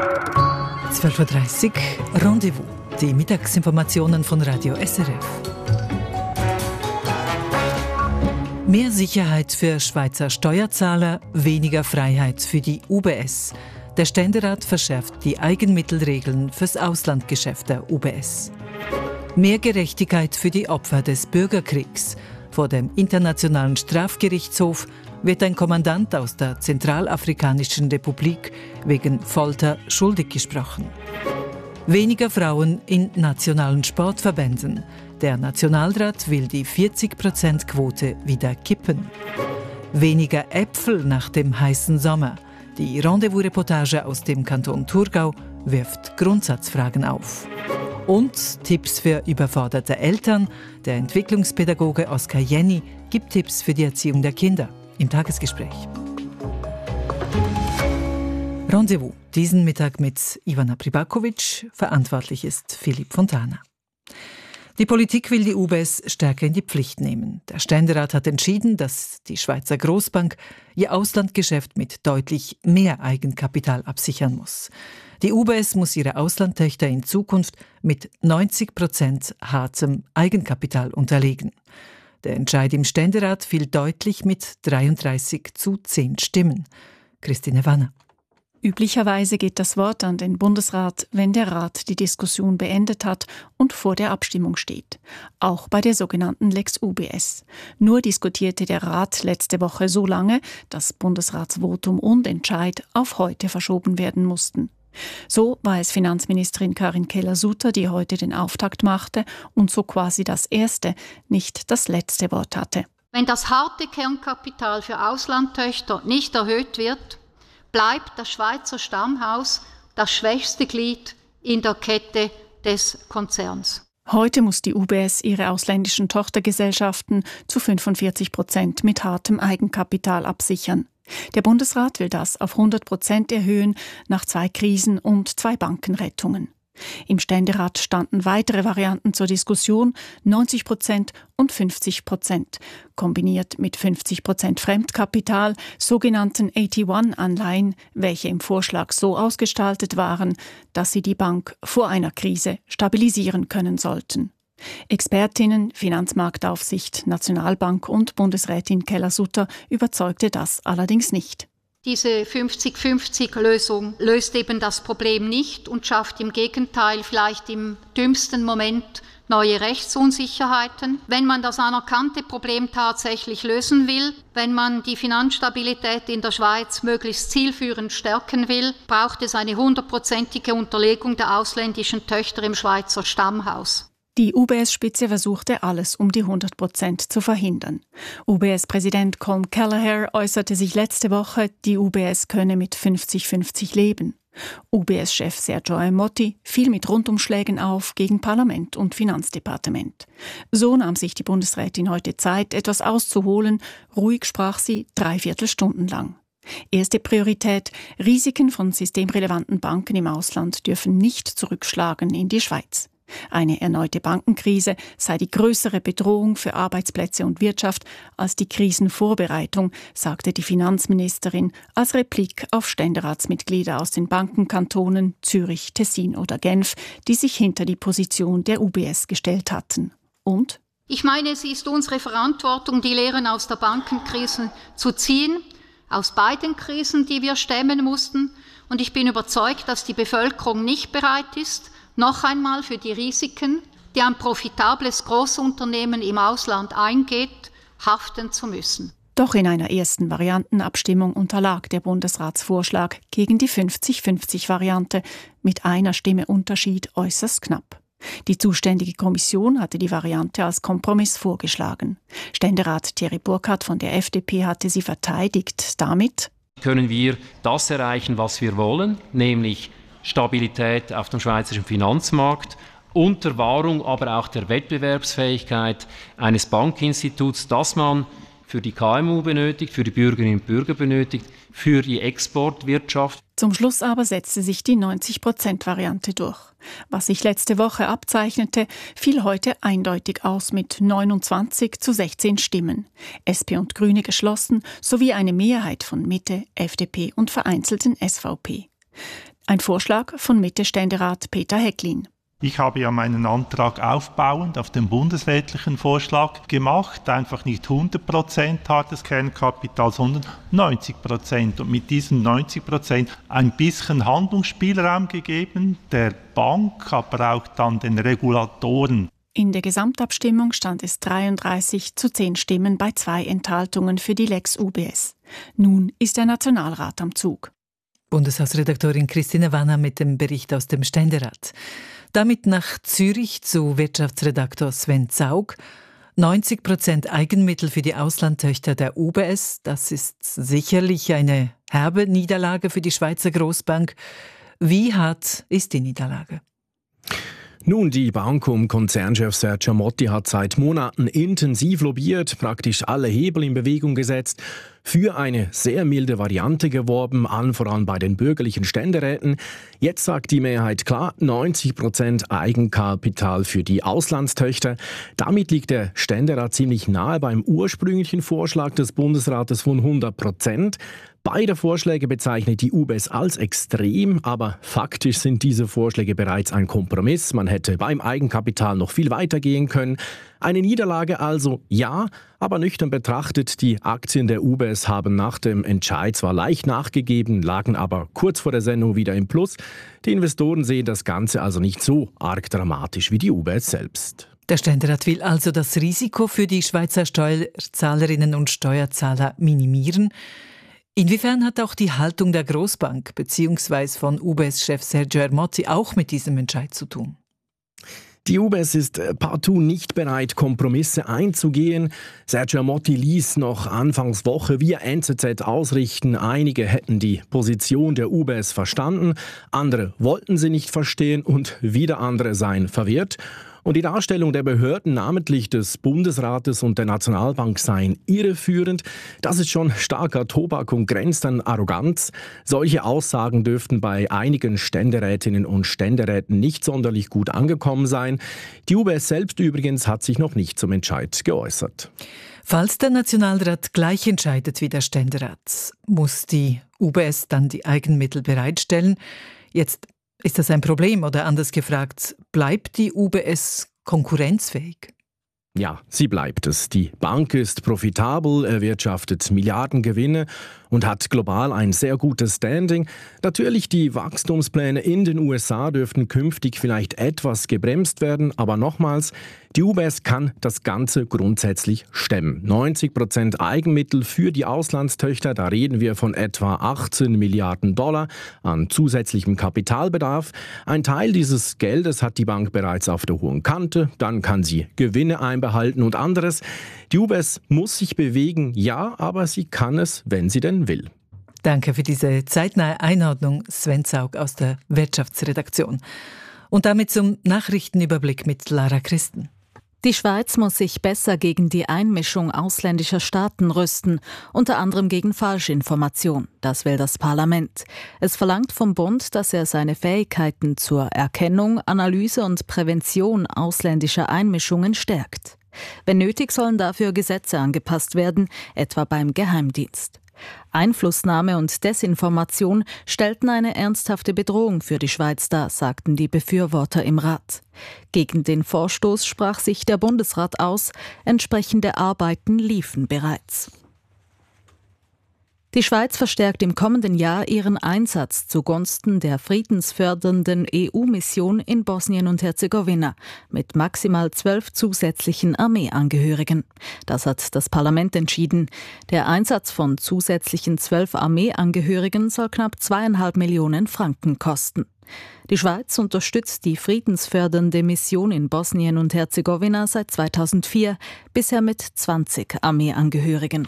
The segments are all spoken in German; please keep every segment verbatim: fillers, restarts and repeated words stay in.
zwölf Uhr dreißig Rendezvous, die Mittagsinformationen von Radio S R F. Mehr Sicherheit für Schweizer Steuerzahler, weniger Freiheit für die U B S. Der Ständerat verschärft die Eigenmittelregeln fürs Auslandgeschäft der U B S. Mehr Gerechtigkeit für die Opfer des Bürgerkriegs. Vor dem Internationalen Strafgerichtshof wird ein Kommandant aus der Zentralafrikanischen Republik wegen Folter schuldig gesprochen. Weniger Frauen in nationalen Sportverbänden. Der Nationalrat will die vierzig Prozent Quote wieder kippen. Weniger Äpfel nach dem heißen Sommer. Die Rendezvous-Reportage aus dem Kanton Thurgau wirft Grundsatzfragen auf. Und Tipps für überforderte Eltern. Der Entwicklungspädagoge Oskar Jenny gibt Tipps für die Erziehung der Kinder im Tagesgespräch. Rendezvous, diesen Mittag mit Ivana Pribakovic. Verantwortlich ist Philipp Fontana. Die Politik will die U B S stärker in die Pflicht nehmen. Der Ständerat hat entschieden, dass die Schweizer Grossbank ihr Auslandgeschäft mit deutlich mehr Eigenkapital absichern muss. Die U B S muss ihre Auslandtöchter in Zukunft mit neunzig Prozent hartem Eigenkapital unterlegen. Der Entscheid im Ständerat fiel deutlich mit dreiunddreißig zu zehn Stimmen. Christine Wanner. Üblicherweise geht das Wort an den Bundesrat, wenn der Rat die Diskussion beendet hat und vor der Abstimmung steht. Auch bei der sogenannten Lex U B S. Nur diskutierte der Rat letzte Woche so lange, dass Bundesratsvotum und Entscheid auf heute verschoben werden mussten. So war es Finanzministerin Karin Keller-Sutter, die heute den Auftakt machte und so quasi das erste, nicht das letzte Wort hatte. Wenn das harte Kernkapital für Auslandtöchter nicht erhöht wird, bleibt das Schweizer Stammhaus das schwächste Glied in der Kette des Konzerns. Heute muss die U B S ihre ausländischen Tochtergesellschaften zu fünfundvierzig Prozent mit hartem Eigenkapital absichern. Der Bundesrat will das auf hundert Prozent erhöhen nach zwei Krisen und zwei Bankenrettungen. Im Ständerat standen weitere Varianten zur Diskussion, neunzig Prozent und fünfzig Prozent, kombiniert mit fünfzig Prozent Fremdkapital, sogenannten AT-eins-Anleihen, welche im Vorschlag so ausgestaltet waren, dass sie die Bank vor einer Krise stabilisieren können sollten. Expertinnen, Finanzmarktaufsicht, Nationalbank und Bundesrätin Keller-Sutter überzeugte das allerdings nicht. Diese fünfzig fünfzig Lösung löst eben das Problem nicht und schafft im Gegenteil vielleicht im dümmsten Moment neue Rechtsunsicherheiten. Wenn man das anerkannte Problem tatsächlich lösen will, wenn man die Finanzstabilität in der Schweiz möglichst zielführend stärken will, braucht es eine hundertprozentige Unterlegung der ausländischen Töchter im Schweizer Stammhaus. Die U B S-Spitze versuchte alles, um die hundert Prozent zu verhindern. U B S-Präsident Colm Kelleher äußerte sich letzte Woche, die U B S könne mit fünfzig fünfzig leben. U B S-Chef Sergio Aimotti fiel mit Rundumschlägen auf gegen Parlament und Finanzdepartement. So nahm sich die Bundesrätin heute Zeit, etwas auszuholen. Ruhig sprach sie dreiviertel Stunden lang. Erste Priorität: Risiken von systemrelevanten Banken im Ausland dürfen nicht zurückschlagen in die Schweiz. Eine erneute Bankenkrise sei die größere Bedrohung für Arbeitsplätze und Wirtschaft als die Krisenvorbereitung, sagte die Finanzministerin als Replik auf Ständeratsmitglieder aus den Bankenkantonen Zürich, Tessin oder Genf, die sich hinter die Position der U B S gestellt hatten. Und? Ich meine, es ist unsere Verantwortung, die Lehren aus der Bankenkrise zu ziehen, aus beiden Krisen, die wir stemmen mussten. Und ich bin überzeugt, dass die Bevölkerung nicht bereit ist, noch einmal für die Risiken, die ein profitables Großunternehmen im Ausland eingeht, haften zu müssen. Doch in einer ersten Variantenabstimmung unterlag der Bundesratsvorschlag gegen die fünfzig fünfzig Variante mit einer Stimme Unterschied äußerst knapp. Die zuständige Kommission hatte die Variante als Kompromiss vorgeschlagen. Ständerat Thierry Burkhardt von der F D P hatte sie verteidigt. Damit können wir das erreichen, was wir wollen, nämlich Stabilität auf dem schweizerischen Finanzmarkt, unter Wahrung aber auch der Wettbewerbsfähigkeit eines Bankinstituts, das man für die K M U benötigt, für die Bürgerinnen und Bürger benötigt, für die Exportwirtschaft. Zum Schluss aber setzte sich die neunzig Prozent Variante durch. Was sich letzte Woche abzeichnete, fiel heute eindeutig aus mit neunundzwanzig zu sechzehn Stimmen. S P und Grüne geschlossen sowie eine Mehrheit von Mitte, F D P und vereinzelten S V P. Ein Vorschlag von Mitte-Ständerat Peter Hecklin. Ich habe ja meinen Antrag aufbauend auf den bundesrätlichen Vorschlag gemacht, einfach nicht hundert Prozent hartes Kernkapital, sondern neunzig Prozent. Und mit diesen neunzig Prozent ein bisschen Handlungsspielraum gegeben, der Bank, aber auch dann den Regulatoren. In der Gesamtabstimmung stand es dreiunddreißig zu zehn Stimmen bei zwei Enthaltungen für die Lex U B S. Nun ist der Nationalrat am Zug. Bundeshausredaktorin Christine Wanner mit dem Bericht aus dem Ständerat. Damit nach Zürich zu Wirtschaftsredaktor Sven Zaug. neunzig Prozent Eigenmittel für die Auslandtöchter der U B S, das ist sicherlich eine herbe Niederlage für die Schweizer Grossbank. Wie hart ist die Niederlage? Nun, die Bank um Konzernchef Sergio Motti hat seit Monaten intensiv lobbyiert, praktisch alle Hebel in Bewegung gesetzt, für eine sehr milde Variante geworben, allen voran bei den bürgerlichen Ständeräten. Jetzt sagt die Mehrheit klar, neunzig Prozent Eigenkapital für die Auslandstöchter. Damit liegt der Ständerat ziemlich nahe beim ursprünglichen Vorschlag des Bundesrates von hundert Prozent. Beide Vorschläge bezeichnet die U B S als extrem, aber faktisch sind diese Vorschläge bereits ein Kompromiss. Man hätte beim Eigenkapital noch viel weiter gehen können. Eine Niederlage also ja, aber nüchtern betrachtet, die Aktien der U B S haben nach dem Entscheid zwar leicht nachgegeben, lagen aber kurz vor der Sendung wieder im Plus. Die Investoren sehen das Ganze also nicht so arg dramatisch wie die U B S selbst. Der Ständerat will also das Risiko für die Schweizer Steuerzahlerinnen und Steuerzahler minimieren. Inwiefern hat auch die Haltung der Grossbank bzw. von U B S-Chef Sergio Ermotti auch mit diesem Entscheid zu tun? Die U B S ist partout nicht bereit, Kompromisse einzugehen. Sergio Ermotti ließ noch Anfangswoche via N Z Z ausrichten, einige hätten die Position der U B S verstanden, andere wollten sie nicht verstehen und wieder andere seien verwirrt. Und die Darstellung der Behörden, namentlich des Bundesrates und der Nationalbank, seien irreführend. Das ist schon starker Tobak und grenzt an Arroganz. Solche Aussagen dürften bei einigen Ständerätinnen und Ständeräten nicht sonderlich gut angekommen sein. Die U B S selbst übrigens hat sich noch nicht zum Entscheid geäußert. Falls der Nationalrat gleich entscheidet wie der Ständerat, muss die U B S dann die Eigenmittel bereitstellen. Jetzt ist das ein Problem oder anders gefragt, bleibt die U B S konkurrenzfähig? Ja, sie bleibt es. Die Bank ist profitabel, erwirtschaftet Milliardengewinne und hat global ein sehr gutes Standing. Natürlich, die Wachstumspläne in den U S A dürften künftig vielleicht etwas gebremst werden, aber nochmals, die U B S kann das Ganze grundsätzlich stemmen. neunzig Prozent Eigenmittel für die Auslandstöchter, da reden wir von etwa achtzehn Milliarden Dollar an zusätzlichem Kapitalbedarf. Ein Teil dieses Geldes hat die Bank bereits auf der hohen Kante, dann kann sie Gewinne einbehalten und anderes. Die U B S muss sich bewegen, ja, aber sie kann es, wenn sie denn will. Danke für diese zeitnahe Einordnung, Sven Zaug aus der Wirtschaftsredaktion. Und damit zum Nachrichtenüberblick mit Lara Christen. Die Schweiz muss sich besser gegen die Einmischung ausländischer Staaten rüsten, unter anderem gegen Falschinformation. Das will das Parlament. Es verlangt vom Bund, dass er seine Fähigkeiten zur Erkennung, Analyse und Prävention ausländischer Einmischungen stärkt. Wenn nötig, sollen dafür Gesetze angepasst werden, etwa beim Geheimdienst. Einflussnahme und Desinformation stellten eine ernsthafte Bedrohung für die Schweiz dar, sagten die Befürworter im Rat. Gegen den Vorstoß sprach sich der Bundesrat aus, entsprechende Arbeiten liefen bereits. Die Schweiz verstärkt im kommenden Jahr ihren Einsatz zugunsten der friedensfördernden E U-Mission in Bosnien und Herzegowina mit maximal zwölf zusätzlichen Armeeangehörigen. Das hat das Parlament entschieden. Der Einsatz von zusätzlichen zwölf Armeeangehörigen soll knapp zweieinhalb Millionen Franken kosten. Die Schweiz unterstützt die friedensfördernde Mission in Bosnien und Herzegowina seit zweitausendvier, bisher mit zwanzig Armeeangehörigen.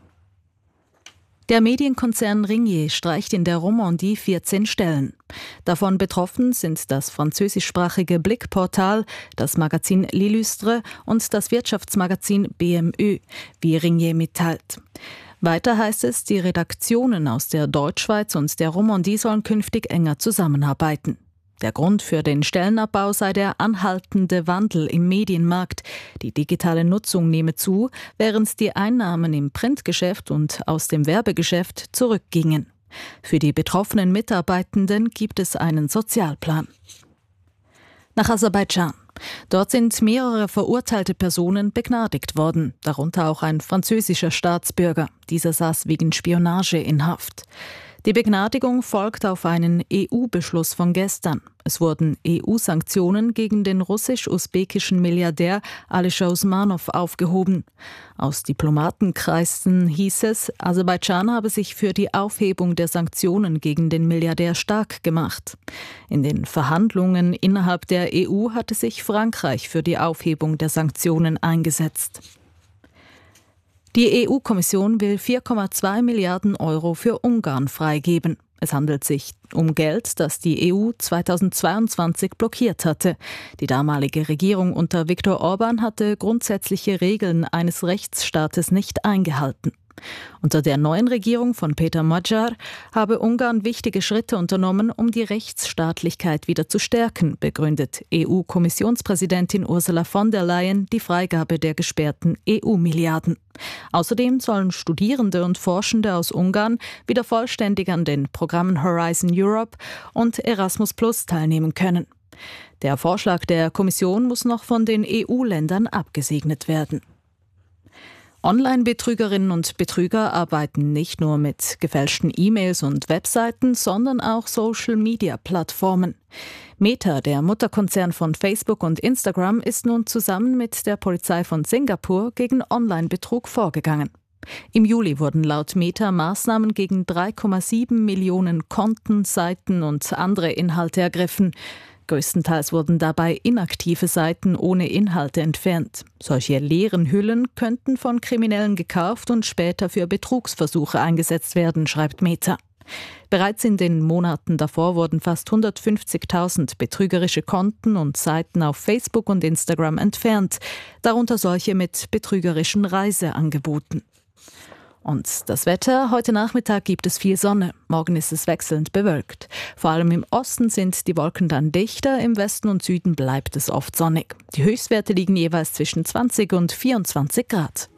Der Medienkonzern Ringier streicht in der Romandie vierzehn Stellen. Davon betroffen sind das französischsprachige Blick-Portal, das Magazin L'Illustre und das Wirtschaftsmagazin B M Ö, wie Ringier mitteilt. Weiter heißt es, die Redaktionen aus der Deutschschweiz und der Romandie sollen künftig enger zusammenarbeiten. Der Grund für den Stellenabbau sei der anhaltende Wandel im Medienmarkt. Die digitale Nutzung nehme zu, während die Einnahmen im Printgeschäft und aus dem Werbegeschäft zurückgingen. Für die betroffenen Mitarbeitenden gibt es einen Sozialplan. Nach Aserbaidschan. Dort sind mehrere verurteilte Personen begnadigt worden, darunter auch ein französischer Staatsbürger. Dieser saß wegen Spionage in Haft. Die Begnadigung folgt auf einen E U-Beschluss von gestern. Es wurden E U-Sanktionen gegen den russisch-usbekischen Milliardär Alisher Usmanov aufgehoben. Aus Diplomatenkreisen hieß es, Aserbaidschan habe sich für die Aufhebung der Sanktionen gegen den Milliardär stark gemacht. In den Verhandlungen innerhalb der E U hatte sich Frankreich für die Aufhebung der Sanktionen eingesetzt. Die E U-Kommission will vier Komma zwei Milliarden Euro für Ungarn freigeben. Es handelt sich um Geld, das die E U zweitausendzweiundzwanzig blockiert hatte. Die damalige Regierung unter Viktor Orban hatte grundsätzliche Regeln eines Rechtsstaates nicht eingehalten. Unter der neuen Regierung von Peter Magyar habe Ungarn wichtige Schritte unternommen, um die Rechtsstaatlichkeit wieder zu stärken, begründet E U-Kommissionspräsidentin Ursula von der Leyen die Freigabe der gesperrten E U-Milliarden. Außerdem sollen Studierende und Forschende aus Ungarn wieder vollständig an den Programmen Horizon Europe und Erasmus Plus teilnehmen können. Der Vorschlag der Kommission muss noch von den E U-Ländern abgesegnet werden. Online-Betrügerinnen und Betrüger arbeiten nicht nur mit gefälschten E-Mails und Webseiten, sondern auch Social-Media-Plattformen. Meta, der Mutterkonzern von Facebook und Instagram, ist nun zusammen mit der Polizei von Singapur gegen Online-Betrug vorgegangen. Im Juli wurden laut Meta Maßnahmen gegen drei Komma sieben Millionen Konten, Seiten und andere Inhalte ergriffen. Größtenteils wurden dabei inaktive Seiten ohne Inhalte entfernt. Solche leeren Hüllen könnten von Kriminellen gekauft und später für Betrugsversuche eingesetzt werden, schreibt Meta. Bereits in den Monaten davor wurden fast hundertfünfzigtausend betrügerische Konten und Seiten auf Facebook und Instagram entfernt, darunter solche mit betrügerischen Reiseangeboten. Und das Wetter: Heute Nachmittag gibt es viel Sonne, morgen ist es wechselnd bewölkt. Vor allem im Osten sind die Wolken dann dichter, im Westen und Süden bleibt es oft sonnig. Die Höchstwerte liegen jeweils zwischen zwanzig und vierundzwanzig Grad.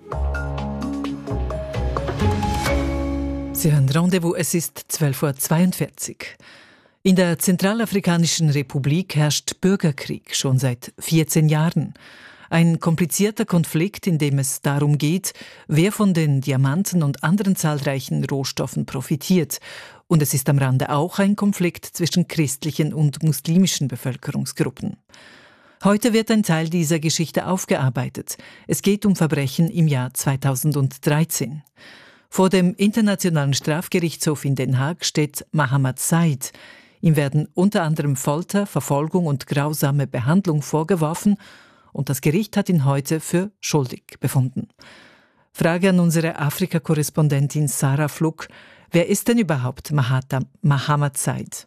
Sie hören Rendezvous, es ist zwölf Uhr zweiundvierzig. In der Zentralafrikanischen Republik herrscht Bürgerkrieg schon seit vierzehn Jahren. Ein komplizierter Konflikt, in dem es darum geht, wer von den Diamanten und anderen zahlreichen Rohstoffen profitiert. Und es ist am Rande auch ein Konflikt zwischen christlichen und muslimischen Bevölkerungsgruppen. Heute wird ein Teil dieser Geschichte aufgearbeitet. Es geht um Verbrechen im Jahr zweitausenddreizehn. Vor dem Internationalen Strafgerichtshof in Den Haag steht Mohammed Said. Ihm werden unter anderem Folter, Verfolgung und grausame Behandlung vorgeworfen, und das Gericht hat ihn heute für schuldig befunden. Frage an unsere Afrika-Korrespondentin Sarah Fluck: Wer ist denn überhaupt Mohammed Said?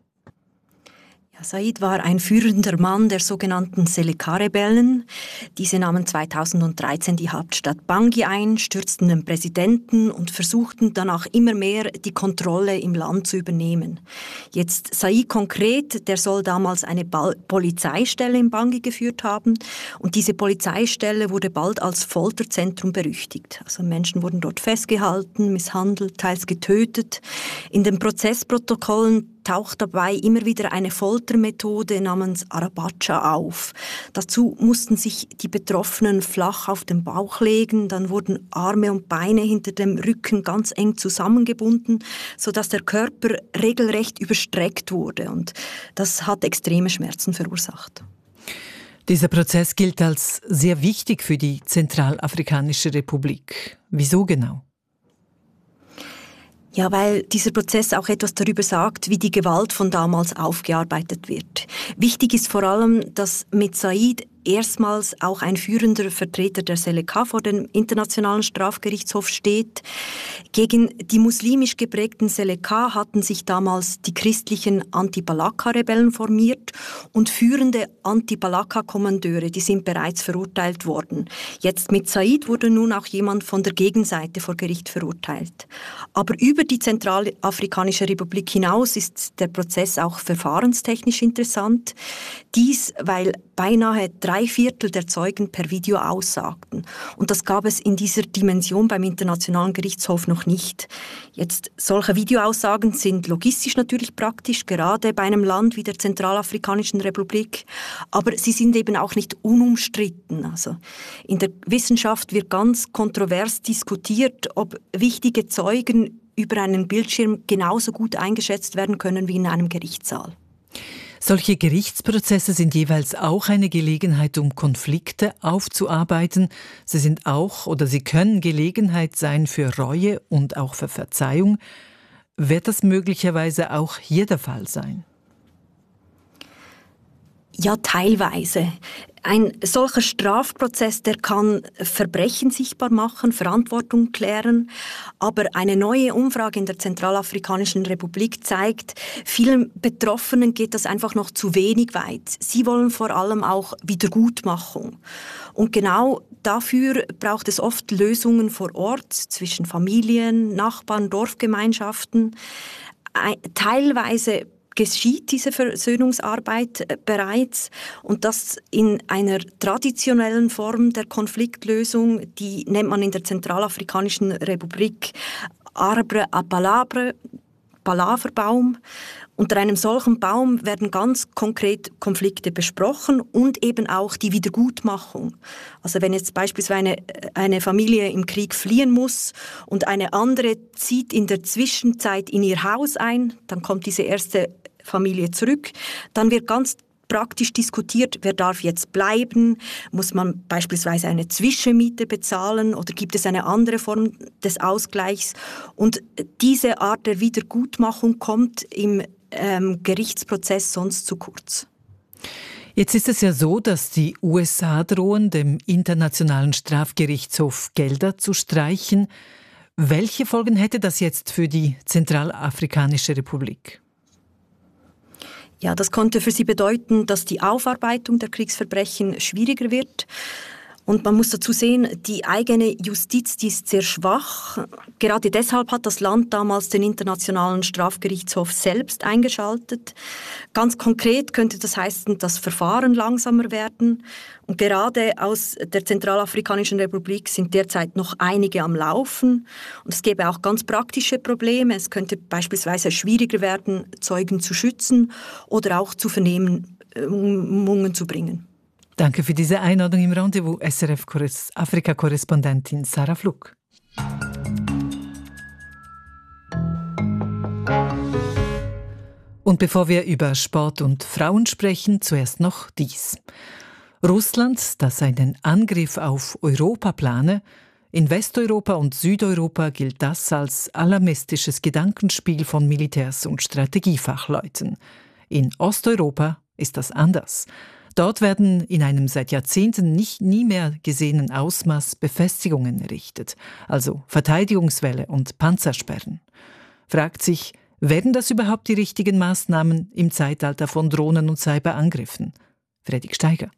Said war ein führender Mann der sogenannten Seleka-Rebellen. Diese nahmen zweitausenddreizehn die Hauptstadt Bangui ein, stürzten den Präsidenten und versuchten danach immer mehr die Kontrolle im Land zu übernehmen. Jetzt Said konkret, der soll damals eine Bal- Polizeistelle in Bangui geführt haben, und diese Polizeistelle wurde bald als Folterzentrum berüchtigt. Also Menschen wurden dort festgehalten, misshandelt, teils getötet. In den Prozessprotokollen taucht dabei immer wieder eine Foltermethode namens Arabatscha auf. Dazu mussten sich die Betroffenen flach auf den Bauch legen, dann wurden Arme und Beine hinter dem Rücken ganz eng zusammengebunden, sodass der Körper regelrecht überstreckt wurde, und das hat extreme Schmerzen verursacht. Dieser Prozess gilt als sehr wichtig für die Zentralafrikanische Republik. Wieso genau? Ja, weil dieser Prozess auch etwas darüber sagt, wie die Gewalt von damals aufgearbeitet wird. Wichtig ist vor allem, dass mit Said erstmals auch ein führender Vertreter der Seleka vor dem Internationalen Strafgerichtshof steht. Gegen die muslimisch geprägten Seleka hatten sich damals die christlichen Anti-Balaka-Rebellen formiert, und führende Anti-Balaka-Kommandeure, die sind bereits verurteilt worden. Jetzt mit Said wurde nun auch jemand von der Gegenseite vor Gericht verurteilt. Aber über die Zentralafrikanische Republik hinaus ist der Prozess auch verfahrenstechnisch interessant. Dies, weil beinahe drei zwei Viertel der Zeugen per Video aussagten. Und das gab es in dieser Dimension beim Internationalen Gerichtshof noch nicht. Jetzt, solche Videoaussagen sind logistisch natürlich praktisch, gerade bei einem Land wie der Zentralafrikanischen Republik, aber sie sind eben auch nicht unumstritten. Also in der Wissenschaft wird ganz kontrovers diskutiert, ob wichtige Zeugen über einen Bildschirm genauso gut eingeschätzt werden können wie in einem Gerichtssaal. Solche Gerichtsprozesse sind jeweils auch eine Gelegenheit, um Konflikte aufzuarbeiten. Sie sind auch oder sie können Gelegenheit sein für Reue und auch für Verzeihung. Wird das möglicherweise auch hier der Fall sein? Ja, teilweise. Ein solcher Strafprozess, der kann Verbrechen sichtbar machen, Verantwortung klären. Aber eine neue Umfrage in der Zentralafrikanischen Republik zeigt, vielen Betroffenen geht das einfach noch zu wenig weit. Sie wollen vor allem auch Wiedergutmachung. Und genau dafür braucht es oft Lösungen vor Ort zwischen Familien, Nachbarn, Dorfgemeinschaften. Teilweise geschieht diese Versöhnungsarbeit bereits und das in einer traditionellen Form der Konfliktlösung, die nennt man in der Zentralafrikanischen Republik Arbre à Palabre, Palaverbaum. Unter einem solchen Baum werden ganz konkret Konflikte besprochen und eben auch die Wiedergutmachung. Also wenn jetzt beispielsweise eine, eine Familie im Krieg fliehen muss und eine andere zieht in der Zwischenzeit in ihr Haus ein, dann kommt diese erste Familie zurück, dann wird ganz praktisch diskutiert, wer darf jetzt bleiben, muss man beispielsweise eine Zwischenmiete bezahlen oder gibt es eine andere Form des Ausgleichs. Und diese Art der Wiedergutmachung kommt im ähm, Gerichtsprozess sonst zu kurz. Jetzt ist es ja so, dass die U S A drohen, dem Internationalen Strafgerichtshof Gelder zu streichen. Welche Folgen hätte das jetzt für die Zentralafrikanische Republik? Ja, das konnte für sie bedeuten, dass die Aufarbeitung der Kriegsverbrechen schwieriger wird. Und man muss dazu sehen, die eigene Justiz, die ist sehr schwach. Gerade deshalb hat das Land damals den Internationalen Strafgerichtshof selbst eingeschaltet. Ganz konkret könnte das heißen, dass Verfahren langsamer werden. Und gerade aus der Zentralafrikanischen Republik sind derzeit noch einige am Laufen. Und es gäbe auch ganz praktische Probleme. Es könnte beispielsweise schwieriger werden, Zeugen zu schützen oder auch zu Vernehmungen zu bringen. Danke für diese Einladung im Rendezvous, S R F-Afrika-Korrespondentin Sarah Fluck. Und bevor wir über Sport und Frauen sprechen, zuerst noch dies. Russland, das einen Angriff auf Europa plane, in Westeuropa und Südeuropa gilt das als alarmistisches Gedankenspiel von Militärs und Strategiefachleuten. In Osteuropa ist das anders. Dort werden in einem seit Jahrzehnten nicht nie mehr gesehenen Ausmaß Befestigungen errichtet, also Verteidigungswälle und Panzersperren. Fragt sich, wären das überhaupt die richtigen Maßnahmen im Zeitalter von Drohnen und Cyberangriffen? Fredrik Steiger.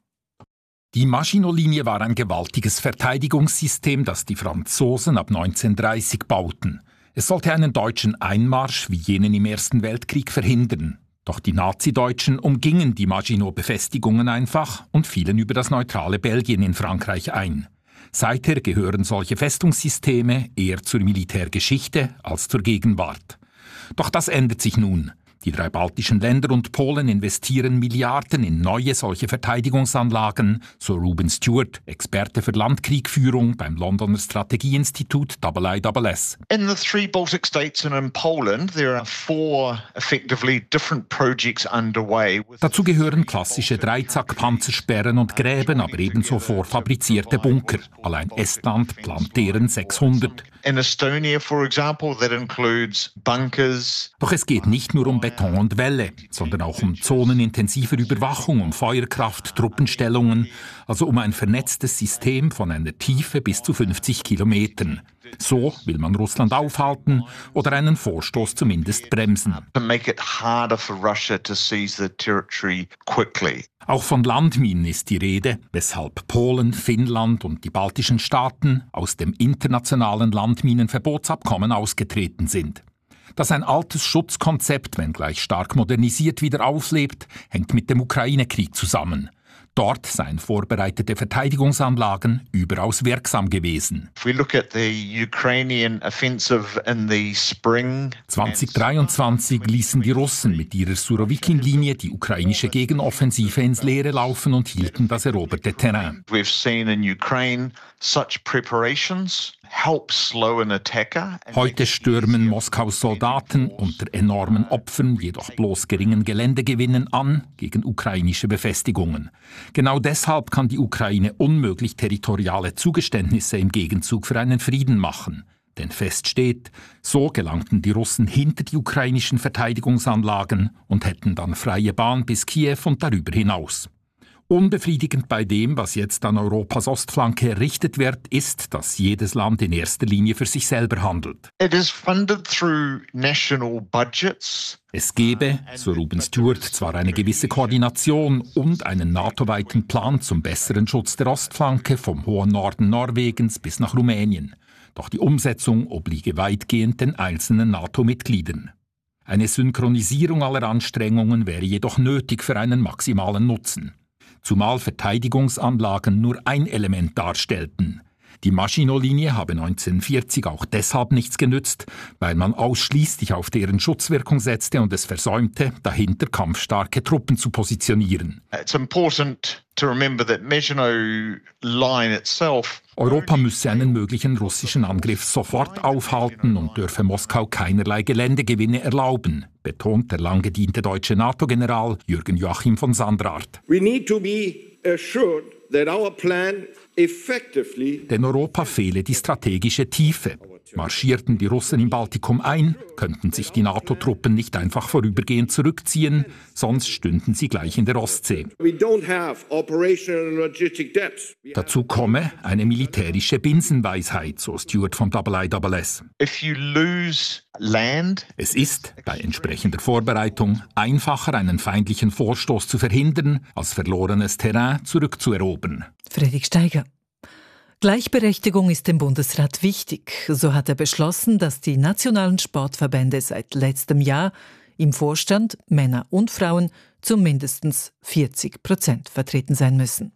Die Maginot-Linie war ein gewaltiges Verteidigungssystem, das die Franzosen ab neunzehnhundertdreißig bauten. Es sollte einen deutschen Einmarsch wie jenen im Ersten Weltkrieg verhindern. Doch die Nazideutschen umgingen die Maginot-Befestigungen einfach und fielen über das neutrale Belgien in Frankreich ein. Seither gehören solche Festungssysteme eher zur Militärgeschichte als zur Gegenwart. Doch das ändert sich nun. Die drei baltischen Länder und Polen investieren Milliarden in neue solche Verteidigungsanlagen, so Ruben Stewart, Experte für Landkriegführung beim Londoner Strategieinstitut I I S S. In the three Baltic states and in Poland, there are four effectively different projects underway. Dazu gehören klassische Dreizack-Panzersperren und Gräben, aber ebenso vorfabrizierte Bunker. Allein Estland plant deren sechshundert. In Estonia, for example, that includes bunkers. Doch es geht nicht nur um Beton und Wälle, sondern auch um zonenintensive Überwachung, um Feuerkraft, Truppenstellungen, also um ein vernetztes System von einer Tiefe bis zu fünfzig Kilometern. So will man Russland aufhalten oder einen Vorstoß zumindest bremsen. To make it harder for Russia to seize the territory quickly. Auch von Landminen ist die Rede, weshalb Polen, Finnland und die baltischen Staaten aus dem internationalen Landminenverbotsabkommen ausgetreten sind. Dass ein altes Schutzkonzept, wenngleich stark modernisiert, wieder auflebt, hängt mit dem Ukraine-Krieg zusammen. Dort seien vorbereitete Verteidigungsanlagen überaus wirksam gewesen. If we look at the Ukrainian offensive in the spring, zwanzig dreiundzwanzig ließen die Russen mit ihrer Surovikin-Linie die ukrainische Gegenoffensive ins Leere laufen und hielten das eroberte Terrain. We've seen in Ukraine such preparations help slow an attacker. Heute stürmen Moskaus Soldaten unter enormen Opfern, jedoch bloß geringen Geländegewinnen an gegen ukrainische Befestigungen. Genau deshalb kann die Ukraine unmöglich territoriale Zugeständnisse im Gegenzug für einen Frieden machen. Denn fest steht, so gelangten die Russen hinter die ukrainischen Verteidigungsanlagen und hätten dann freie Bahn bis Kiew und darüber hinaus. Unbefriedigend bei dem, was jetzt an Europas Ostflanke errichtet wird, ist, dass jedes Land in erster Linie für sich selber handelt. It is funded through national budgets. Es gebe, so Ruben Stewart, zwar eine gewisse Koordination und einen NATO-weiten Plan zum besseren Schutz der Ostflanke vom hohen Norden Norwegens bis nach Rumänien. Doch die Umsetzung obliege weitgehend den einzelnen NATO-Mitgliedern. Eine Synchronisierung aller Anstrengungen wäre jedoch nötig für einen maximalen Nutzen. Zumal Verteidigungsanlagen nur ein Element darstellten. Die Maginot-Linie habe neunzehnhundertvierzig auch deshalb nichts genützt, weil man ausschließlich auf deren Schutzwirkung setzte und es versäumte, dahinter kampfstarke Truppen zu positionieren. It's important to remember that Maginot Line itself. Europa müsse einen möglichen russischen Angriff sofort aufhalten und dürfe Moskau keinerlei Geländegewinne erlauben, betont der lang gediente deutsche NATO-General Jürgen Joachim von Sandrart. We need to be assured that our plan effectively. Denn Europa fehle die strategische Tiefe. Marschierten die Russen im Baltikum ein, könnten sich die NATO-Truppen nicht einfach vorübergehend zurückziehen, sonst stünden sie gleich in der Ostsee. We don't have operational and logistic depth. Dazu komme eine militärische Binsenweisheit, so Stewart vom I I S S. If you lose land, es ist, bei entsprechender Vorbereitung, einfacher, einen feindlichen Vorstoß zu verhindern, als verlorenes Terrain zurückzuerobern. Fredrik Steiger. Gleichberechtigung ist dem Bundesrat wichtig. So hat er beschlossen, dass die nationalen Sportverbände seit letztem Jahr im Vorstand Männer und Frauen zu mindestens vierzig Prozent vertreten sein müssen.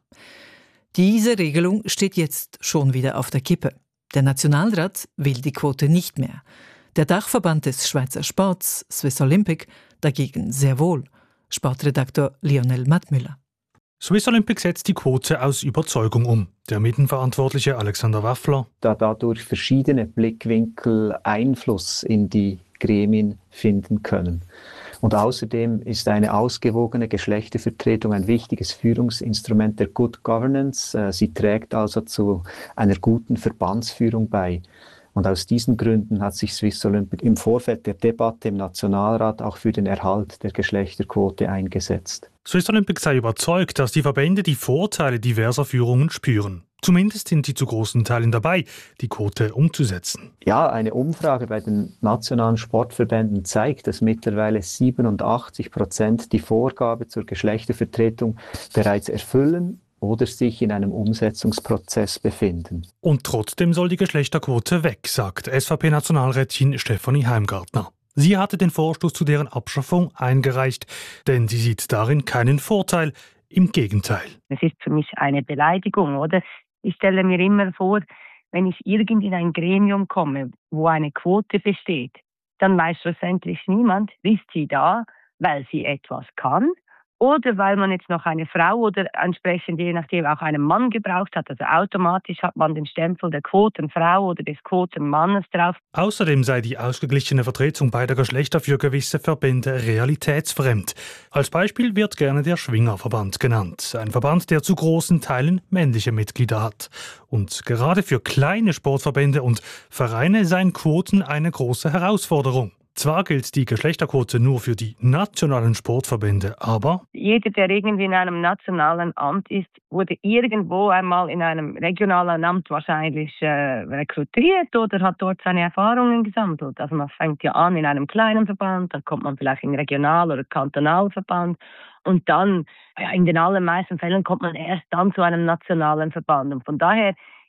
Diese Regelung steht jetzt schon wieder auf der Kippe. Der Nationalrat will die Quote nicht mehr. Der Dachverband des Schweizer Sports, Swiss Olympic, dagegen sehr wohl. Sportredaktor Lionel Mattmüller. Swiss Olympic setzt die Quote aus Überzeugung um. Der Medienverantwortliche Alexander Waffler. Da dadurch verschiedene Blickwinkel Einfluss in die Gremien finden können. Und außerdem ist eine ausgewogene Geschlechtervertretung ein wichtiges Führungsinstrument der Good Governance. Sie trägt also zu einer guten Verbandsführung bei. Und aus diesen Gründen hat sich Swiss Olympic im Vorfeld der Debatte im Nationalrat auch für den Erhalt der Geschlechterquote eingesetzt. Swiss Olympic sei überzeugt, dass die Verbände die Vorteile diverser Führungen spüren. Zumindest sind sie zu großen Teilen dabei, die Quote umzusetzen. Ja, eine Umfrage bei den nationalen Sportverbänden zeigt, dass mittlerweile siebenundachtzig Prozent die Vorgabe zur Geschlechtervertretung bereits erfüllen oder sich in einem Umsetzungsprozess befinden. Und trotzdem soll die Geschlechterquote weg, sagt S V P-Nationalrätin Stefanie Heimgartner. Sie hatte den Vorstoß zu deren Abschaffung eingereicht, denn sie sieht darin keinen Vorteil, im Gegenteil. Es ist für mich eine Beleidigung, oder? Ich stelle mir immer vor, wenn ich irgend in ein Gremium komme, wo eine Quote besteht, dann weiß schlussendlich niemand, ist sie da, weil sie etwas kann, oder weil man jetzt noch eine Frau oder entsprechend je nachdem auch einen Mann gebraucht hat. Also automatisch hat man den Stempel der Quotenfrau oder des Quotenmannes drauf. Außerdem sei die ausgeglichene Vertretung beider Geschlechter für gewisse Verbände realitätsfremd. Als Beispiel wird gerne der Schwingerverband genannt. Ein Verband, der zu großen Teilen männliche Mitglieder hat. Und gerade für kleine Sportverbände und Vereine seien Quoten eine große Herausforderung. Zwar gilt die Geschlechterquote nur für die nationalen Sportverbände, aber jeder, der irgendwie in einem nationalen Amt ist, wurde irgendwo einmal in einem regionalen Amt wahrscheinlich äh, rekrutiert oder hat dort seine Erfahrungen gesammelt. Also man fängt ja an in einem kleinen Verband, dann kommt man vielleicht in einen Regional- oder Kantonalverband und dann, ja, in den allermeisten Fällen kommt man erst dann zu einem nationalen Verband. Und von daher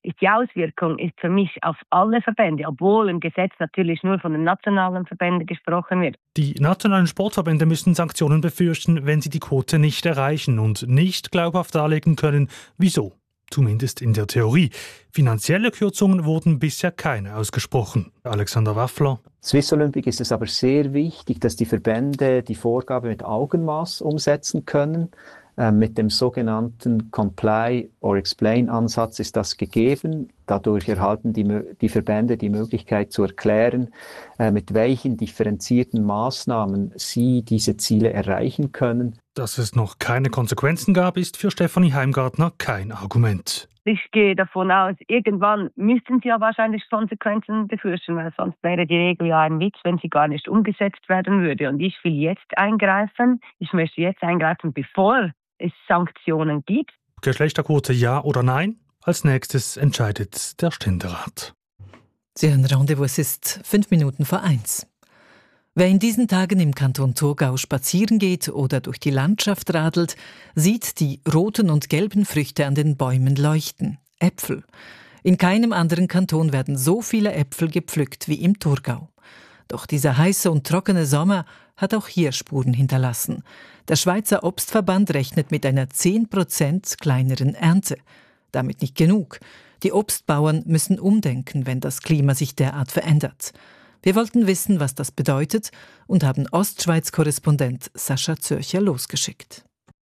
ist die Auswirkung ist für mich auf alle Verbände, obwohl im Gesetz natürlich nur von den nationalen Verbänden gesprochen wird. Die nationalen Sportverbände müssen Sanktionen befürchten, wenn sie die Quote nicht erreichen und nicht glaubhaft darlegen können, wieso. Zumindest in der Theorie. Finanzielle Kürzungen wurden bisher keine ausgesprochen. Alexander Waffler. Swiss Olympic ist es aber sehr wichtig, dass die Verbände die Vorgabe mit Augenmaß umsetzen können. Äh, mit dem sogenannten Comply or Explain Ansatz ist das gegeben. Dadurch erhalten die, die Verbände die Möglichkeit zu erklären, äh, mit welchen differenzierten Maßnahmen sie diese Ziele erreichen können. Dass es noch keine Konsequenzen gab, ist für Stefanie Heimgartner kein Argument. Ich gehe davon aus, irgendwann müssten sie ja wahrscheinlich Konsequenzen befürchten, weil sonst wäre die Regel ja ein Witz, wenn sie gar nicht umgesetzt werden würde. Und ich will jetzt eingreifen. Ich möchte jetzt eingreifen, bevor es Sanktionen gibt. Geschlechterquote ja oder nein? Als nächstes entscheidet der Ständerat. Sie hören Rendezvous, es ist fünf Minuten vor eins. Wer in diesen Tagen im Kanton Thurgau spazieren geht oder durch die Landschaft radelt, sieht die roten und gelben Früchte an den Bäumen leuchten. Äpfel. In keinem anderen Kanton werden so viele Äpfel gepflückt wie im Thurgau. Doch dieser heiße und trockene Sommer hat auch hier Spuren hinterlassen. Der Schweizer Obstverband rechnet mit einer zehn Prozent kleineren Ernte. Damit nicht genug. Die Obstbauern müssen umdenken, wenn das Klima sich derart verändert. Wir wollten wissen, was das bedeutet und haben Ostschweiz-Korrespondent Sascha Zürcher losgeschickt.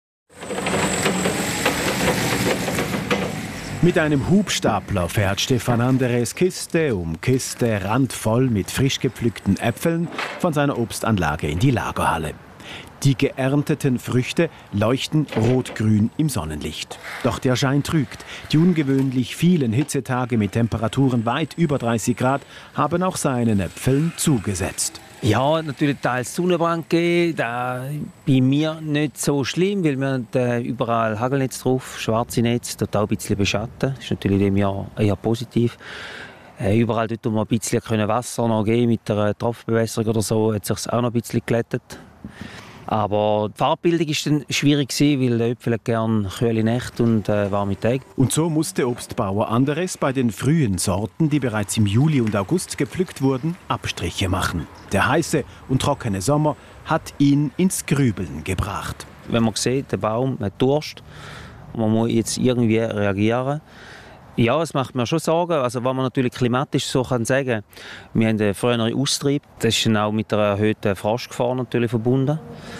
Mit einem Hubstapler fährt Stefan Anderes Kiste um Kiste randvoll mit frisch gepflückten Äpfeln von seiner Obstanlage in die Lagerhalle. Die geernteten Früchte leuchten rot-grün im Sonnenlicht. Doch der Schein trügt. Die ungewöhnlich vielen Hitzetage mit Temperaturen weit über dreißig Grad haben auch seinen Äpfeln zugesetzt. Ja, natürlich teils Sonnenbrand gegeben. Da bei mir nicht so schlimm, weil wir haben äh, überall Hagelnetz drauf, schwarze Netz, dort auch ein bisschen beschatten. Das ist natürlich in diesem Jahr eher positiv. Äh, überall dort, wo wir ein bisschen Wasser noch geben mit einer Tropfbewässerung oder so, hat es sich auch noch ein bisschen geglättet. Aber die Farbbildung war dann schwierig, weil der Äpfel gerne kühle Nächte und äh, warme Tage. Und so musste Obstbauer Anderes bei den frühen Sorten, die bereits im Juli und August gepflückt wurden, Abstriche machen. Der heiße und trockene Sommer hat ihn ins Grübeln gebracht. Wenn man sieht, der Baum hat Durst, man muss jetzt irgendwie reagieren. Ja, es macht mir schon Sorgen. Also, was man natürlich klimatisch so kann sagen, wir haben einen früheren Austrieb. Das ist dann auch mit einer erhöhten Frostgefahr natürlich verbunden.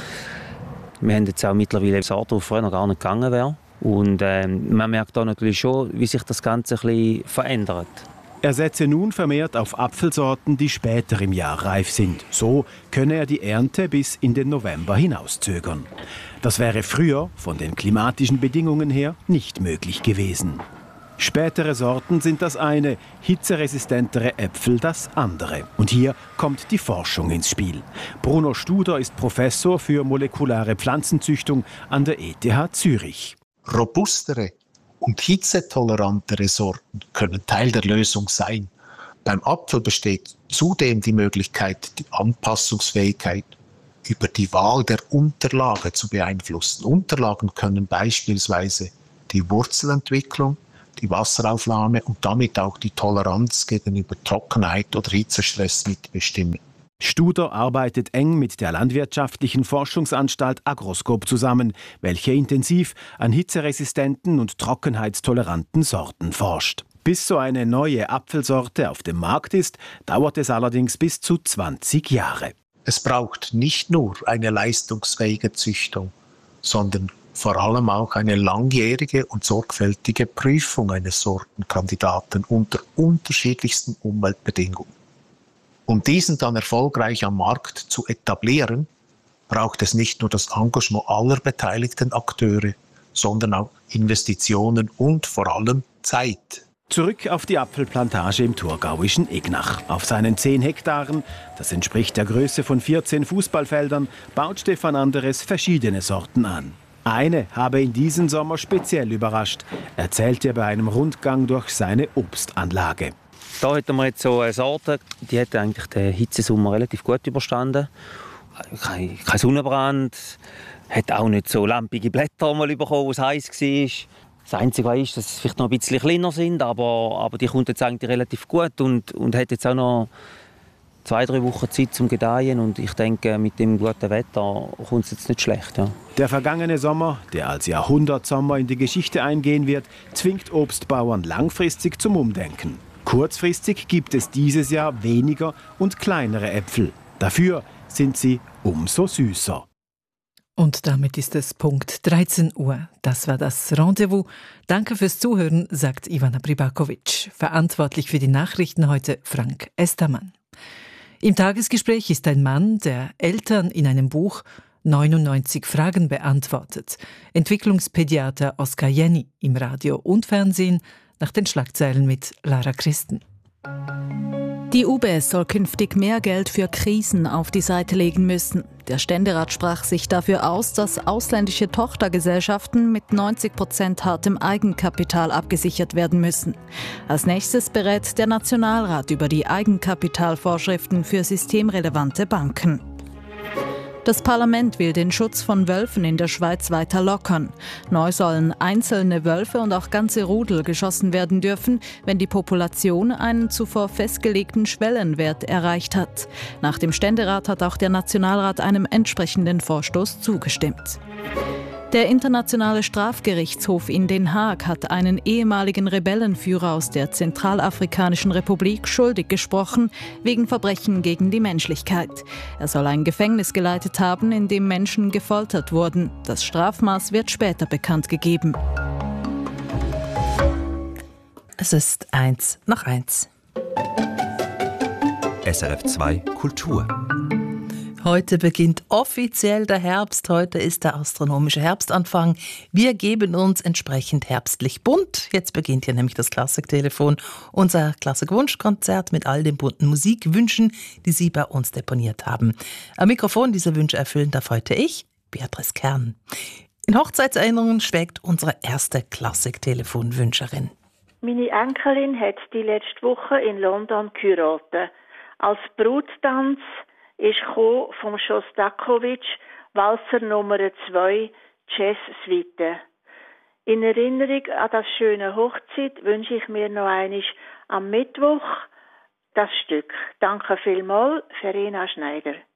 Wir haben jetzt auch mittlerweile Sorten, die früher noch gar nicht gegangen wären. Und äh, man merkt auch natürlich schon, wie sich das Ganze ein bisschen verändert. Er setze nun vermehrt auf Apfelsorten, die später im Jahr reif sind. So könne er die Ernte bis in den November hinauszögern. Das wäre früher von den klimatischen Bedingungen her nicht möglich gewesen. Spätere Sorten sind das eine, hitzeresistentere Äpfel das andere. Und hier kommt die Forschung ins Spiel. Bruno Studer ist Professor für molekulare Pflanzenzüchtung an der E T H Zürich. Robustere und hitzetolerantere Sorten können Teil der Lösung sein. Beim Apfel besteht zudem die Möglichkeit, die Anpassungsfähigkeit über die Wahl der Unterlage zu beeinflussen. Unterlagen können beispielsweise die Wurzelentwicklung, die Wasseraufnahme und damit auch die Toleranz gegenüber Trockenheit oder Hitzestress mitbestimmen. Studer arbeitet eng mit der landwirtschaftlichen Forschungsanstalt Agroscope zusammen, welche intensiv an hitzeresistenten und trockenheitstoleranten Sorten forscht. Bis so eine neue Apfelsorte auf dem Markt ist, dauert es allerdings bis zu zwanzig Jahre. Es braucht nicht nur eine leistungsfähige Züchtung, sondern vor allem auch eine langjährige und sorgfältige Prüfung eines Sortenkandidaten unter unterschiedlichsten Umweltbedingungen. Um diesen dann erfolgreich am Markt zu etablieren, braucht es nicht nur das Engagement aller beteiligten Akteure, sondern auch Investitionen und vor allem Zeit. Zurück auf die Apfelplantage im thurgauischen Ignach. Auf seinen zehn Hektaren, das entspricht der Größe von vierzehn Fußballfeldern, baut Stefan Anderes verschiedene Sorten an. Eine habe ihn diesen Sommer speziell überrascht, erzählt er bei einem Rundgang durch seine Obstanlage. Da hätten wir jetzt so eine Sorte, die hat eigentlich den Hitzesommer relativ gut überstanden. Kein, kein Sonnenbrand, hat auch nicht so lampige Blätter mal bekommen, wo es heiß war. Das Einzige was ist, dass sie vielleicht noch ein bisschen kleiner sind, aber, aber die kommt jetzt eigentlich relativ gut und, und hat jetzt auch noch zwei, drei Wochen Zeit zum Gedeihen und ich denke, mit dem guten Wetter kommt es jetzt nicht schlecht. Ja. Der vergangene Sommer, der als Jahrhundertsommer in die Geschichte eingehen wird, zwingt Obstbauern langfristig zum Umdenken. Kurzfristig gibt es dieses Jahr weniger und kleinere Äpfel. Dafür sind sie umso süßer. Und damit ist es Punkt dreizehn Uhr. Das war das Rendezvous. Danke fürs Zuhören, sagt Ivana Pribakovic. Verantwortlich für die Nachrichten heute Frank Estermann. Im Tagesgespräch ist ein Mann, der Eltern in einem Buch neunundneunzig Fragen beantwortet. Entwicklungspädiater Oskar Jenny im Radio und Fernsehen nach den Schlagzeilen mit Lara Christen. Die U B S soll künftig mehr Geld für Krisen auf die Seite legen müssen. Der Ständerat sprach sich dafür aus, dass ausländische Tochtergesellschaften mit neunzig Prozent hartem Eigenkapital abgesichert werden müssen. Als nächstes berät der Nationalrat über die Eigenkapitalvorschriften für systemrelevante Banken. Das Parlament will den Schutz von Wölfen in der Schweiz weiter lockern. Neu sollen einzelne Wölfe und auch ganze Rudel geschossen werden dürfen, wenn die Population einen zuvor festgelegten Schwellenwert erreicht hat. Nach dem Ständerat hat auch der Nationalrat einem entsprechenden Vorstoß zugestimmt. Der Internationale Strafgerichtshof in Den Haag hat einen ehemaligen Rebellenführer aus der Zentralafrikanischen Republik schuldig gesprochen wegen Verbrechen gegen die Menschlichkeit. Er soll ein Gefängnis geleitet haben, in dem Menschen gefoltert wurden. Das Strafmaß wird später bekannt gegeben. Es ist eins nach eins. S R F zwei Kultur. Heute beginnt offiziell der Herbst. Heute ist der astronomische Herbstanfang. Wir geben uns entsprechend herbstlich bunt. Jetzt beginnt hier nämlich das Klassiktelefon, unser Klassik-Wunschkonzert mit all den bunten Musikwünschen, die Sie bei uns deponiert haben. Am Mikrofon diese Wünsche erfüllen darf heute ich, Beatrice Kern. In Hochzeitserinnerungen schwelgt unsere erste Klassik-Telefonwünscherin. Meine Enkelin hat die letzte Woche in London geheiratet. Als Bruttanz ist vom Schostakowitsch Walzer Nummer zwei Jazz Suite. In Erinnerung an das schöne Hochzeit wünsche ich mir noch einmal am Mittwoch das Stück. Danke vielmals, Verena Schneider.